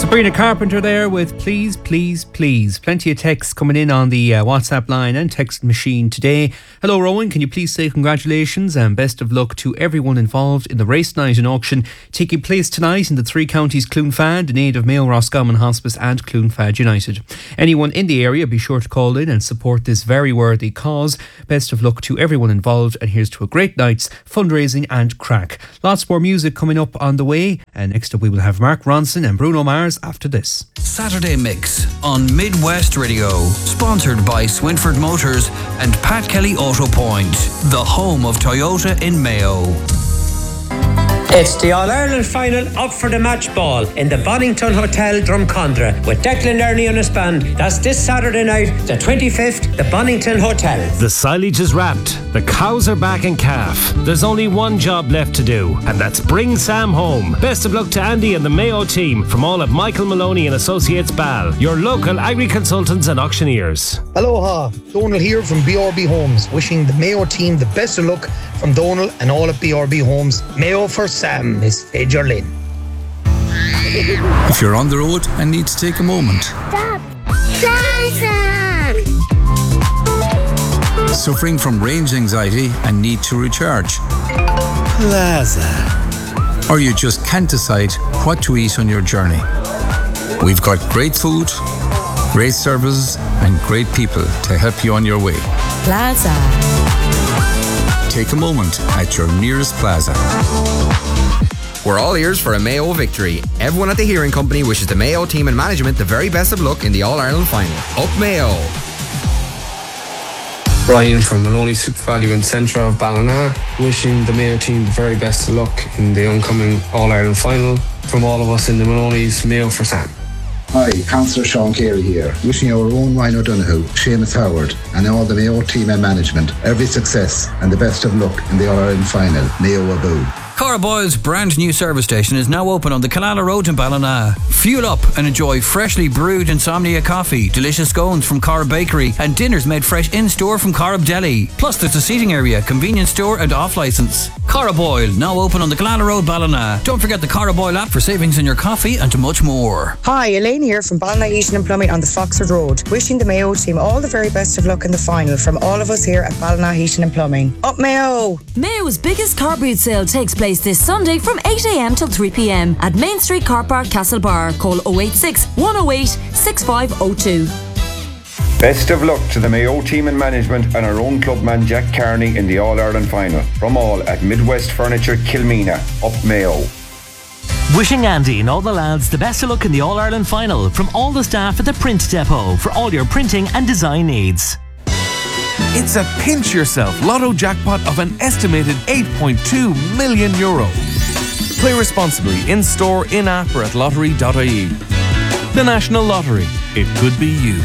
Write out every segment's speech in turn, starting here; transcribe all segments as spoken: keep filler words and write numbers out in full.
Sabrina Carpenter there with Please, Please, Please. Plenty of texts coming in on the uh, WhatsApp line and text machine today. Hello, Rowan. Can you please say congratulations and best of luck to everyone involved in the race night and auction taking place tonight in the three counties Clonfad, in aid of Mayo Roscommon Hospice and Clonfad United. Anyone in the area, be sure to call in and support this very worthy cause. Best of luck to everyone involved, and here's to a great night's fundraising and crack. Lots more music coming up on the way, and next up we will have Mark Ronson and Bruno Mars after this. Saturday Mix on Midwest Radio, sponsored by Swinford Motors and Pat Kelly Auto Point, the home of Toyota in Mayo. It's the All-Ireland final up for the match ball in the Bonington Hotel, Drumcondra, with Declan Learney on his band. That's this Saturday night, the twenty-fifth, the Bonington Hotel. The silage is wrapped, the cows are back in calf. There's only one job left to do, and that's bring Sam home. Best of luck to Andy and the Mayo team from all of Michael Maloney and Associates Ball, your local agri-consultants and auctioneers. Aloha, Donal here from B R B Homes, wishing the Mayo team the best of luck from Donal and all at B R B Homes. Mayo for Sam is Fager Lynn. If you're on the road and need to take a moment. Stop! Plaza! Suffering from range anxiety and need to recharge. Plaza. Or you just can't decide what to eat on your journey. We've got great food, great services and great people to help you on your way. Plaza. Take a moment at your nearest Plaza. We're all ears for a Mayo victory. Everyone at the Hearing Company wishes the Mayo team and management the very best of luck in the All-Ireland final. Up Mayo! Brian from Maloney Super Value in Centre of Ballina, wishing the Mayo team the very best of luck in the oncoming All-Ireland final. From all of us in the Maloney's, Mayo for Sam. Hi, Councillor Sean Carey here, wishing our own Ryan O'Donoghue, Seamus Howard and all the Mayo team and management every success and the best of luck in the All-Ireland final. Mayo Abu. Cara Boyle's brand new service station is now open on the Killala Road in Ballina. Fuel up and enjoy freshly brewed Insomnia coffee, delicious scones from Cara Bakery and dinners made fresh in-store from Corrib Deli. Plus there's a seating area, convenience store and off-licence. Cara Boyle, now open on the Killala Road, Ballina. Don't forget the Cara Boyle app for savings in your coffee and much more. Hi, Elaine here from Ballina Heating and Plumbing on the Foxford Road. Wishing the Mayo team all the very best of luck in the final from all of us here at Ballina Heating and Plumbing. Up Mayo! Mayo's biggest car boot sale takes place this Sunday from eight a.m. till three p.m. at Main Street Car Park, Castlebar. Call oh eight six, one oh eight, six five oh two. Best of luck to the Mayo team and management and our own clubman Jack Carney in the All-Ireland final. From all at Midwest Furniture, Kilmena. Up Mayo. Wishing Andy and all the lads the best of luck in the All-Ireland final from all the staff at the Print Depot for all your printing and design needs. It's a pinch yourself lotto jackpot of an estimated eight point two million euro. Play responsibly in store, in app or at lottery dot I E. The National Lottery. It could be you.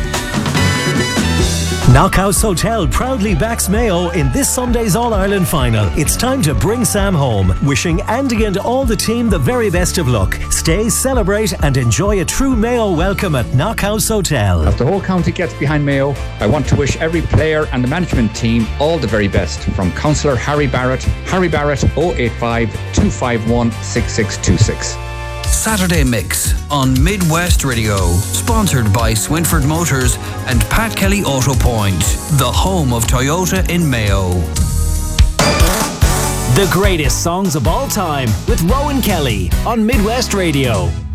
Knockhouse Hotel proudly backs Mayo in this Sunday's All-Ireland final. It's time to bring Sam home. Wishing Andy and all the team the very best of luck. Stay, celebrate and enjoy a true Mayo welcome at Knockhouse Hotel. As the whole county gets behind Mayo, I want to wish every player and the management team all the very best. From Councillor Harry Barrett, Harry Barrett oh eight five, two five one, six six two six. Saturday Mix on Midwest Radio, sponsored by Swinford Motors and Pat Kelly Auto Point, the home of Toyota in Mayo. The greatest songs of all time with Rowan Kelly on Midwest Radio.